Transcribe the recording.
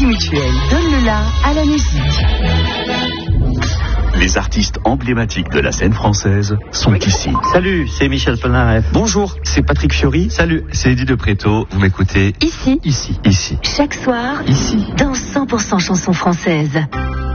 Mutuel donne le la à la musique. Les artistes emblématiques de la scène française sont ici. Salut, c'est Michel Polnareff. Bonjour, c'est Patrick Fiori. Salut, c'est Eddie de Préto. Vous m'écoutez Ici. Ici. Chaque soir. Ici. Dans 100% chansons françaises.